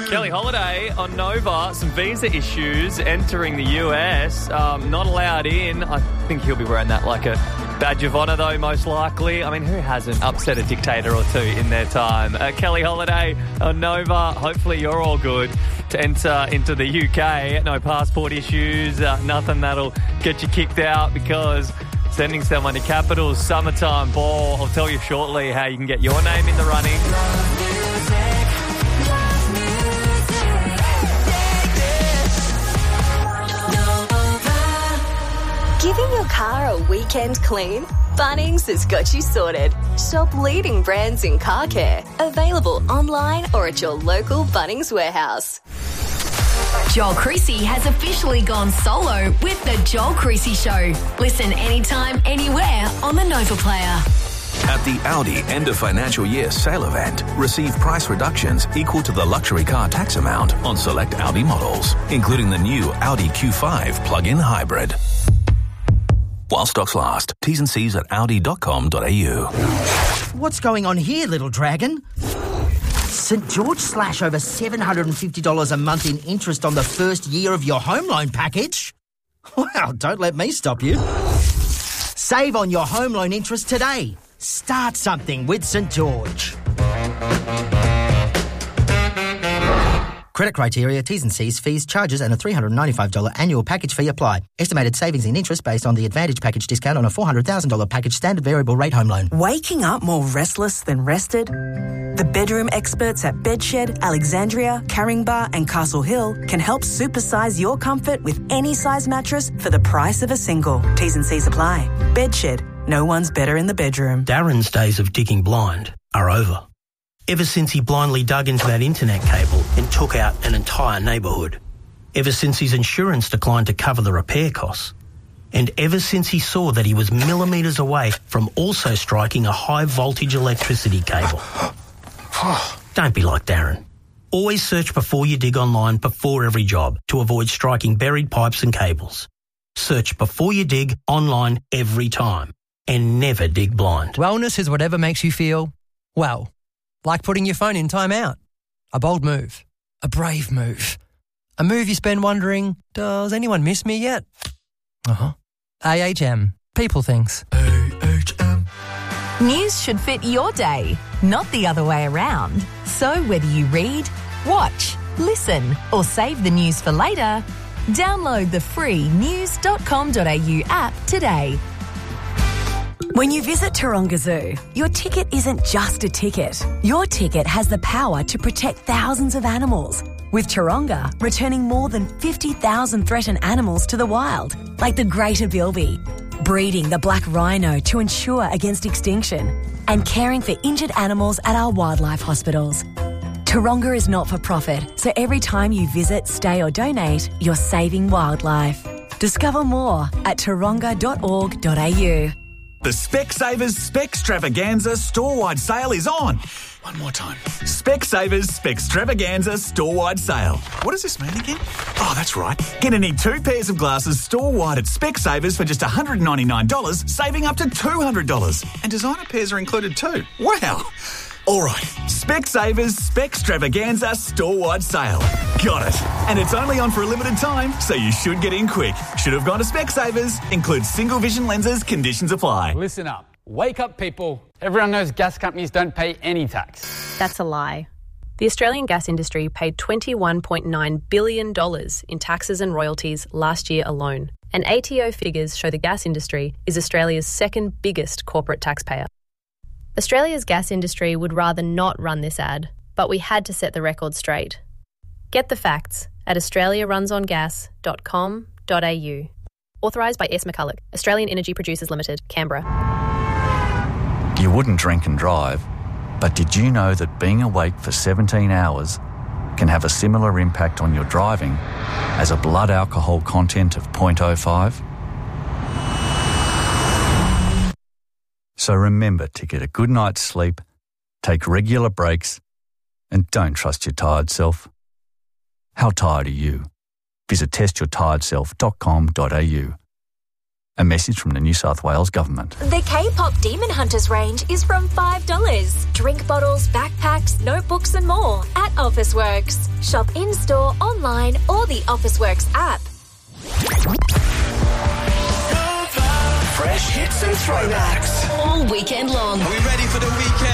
Kelly Holiday on Nova, some visa issues entering the US, not allowed in. I think he'll be wearing that like a badge of honour though, most likely. I mean, who hasn't upset a dictator or two in their time? Kelly Holiday on Nova, hopefully you're all good to enter into the UK. No passport issues, nothing that'll get you kicked out because sending someone to Capitals summertime ball. I'll tell you shortly how you can get your name in the running. Giving your car a weekend clean? Bunnings has got you sorted. Shop leading brands in car care. Available online or at your local Bunnings warehouse. Joel Creasy has officially gone solo with The Joel Creasy Show. Listen anytime, anywhere on the Nova Player. At the Audi end of financial year sale event, receive price reductions equal to the luxury car tax amount on select Audi models, including the new Audi Q5 plug-in hybrid. While stocks last. T's and C's at audi.com.au. What's going on here, little dragon? St George slash over $750 a month in interest on the first year of your home loan package? Well, don't let me stop you. Save on your home loan interest today. Start something with St George. Credit criteria, T's and C's, fees, charges and a $395 annual package fee apply. Estimated savings in interest based on the Advantage package discount on a $400,000 package standard variable rate home loan. Waking up more restless than rested? The bedroom experts at Bedshed, Alexandria, Caringbah and Castle Hill can help supersize your comfort with any size mattress for the price of a single. T's and C's apply. Bedshed. No one's better in the bedroom. Darren's days of digging blind are over. Ever since he blindly dug into that internet cable and took out an entire neighbourhood. Ever since his insurance declined to cover the repair costs. And ever since he saw that he was millimetres away from also striking a high-voltage electricity cable. Don't be like Darren. Always search before you dig online before every job to avoid striking buried pipes and cables. Search before you dig online every time. And never dig blind. Wellness is whatever makes you feel, well, like putting your phone in timeout. A bold move. A brave move. A move you spend wondering, does anyone miss me yet? AHM. People things. AHM. News should fit your day, not the other way around. So whether you read, watch, listen or save the news for later, download the free news.com.au app today. When you visit Taronga Zoo, your ticket isn't just a ticket. Your ticket has the power to protect thousands of animals. With Taronga returning more than 50,000 threatened animals to the wild, like the greater bilby, breeding the black rhino to ensure against extinction, and caring for injured animals at our wildlife hospitals. Taronga is not for profit, so every time you visit, stay or donate, you're saving wildlife. Discover more at taronga.org.au. The Specsavers Specstravaganza store-wide sale is on. One more time. Specsavers Specstravaganza store-wide sale. What does this mean again? Oh, that's right. Get any 2 pairs of glasses store-wide at Specsavers for just $199, saving up to $200. And designer pairs are included too. Wow. All right, Specsavers Specstravaganza store-wide sale. Got it. And it's only on for a limited time, so you should get in quick. Should have gone to Specsavers. Includes single vision lenses. Conditions apply. Listen up. Wake up, people. Everyone knows gas companies don't pay any tax. That's a lie. The Australian gas industry paid $21.9 billion in taxes and royalties last year alone. And ATO figures show the gas industry is Australia's second biggest corporate taxpayer. Australia's gas industry would rather not run this ad, but we had to set the record straight. Get the facts at australiarunsongas.com.au. Authorised by S. McCulloch, Australian Energy Producers Limited, Canberra. You wouldn't drink and drive, but did you know that being awake for 17 hours can have a similar impact on your driving as a blood alcohol content of 0.05? So remember to get a good night's sleep, take regular breaks, and don't trust your tired self. How tired are you? Visit testyourtiredself.com.au. A message from the New South Wales Government. The K-Pop Demon Hunters range is from $5. Drink bottles, backpacks, notebooks and more at Officeworks. Shop in-store, online or the Officeworks app. Fresh hits and throwbacks. All weekend long. Are we ready for the weekend?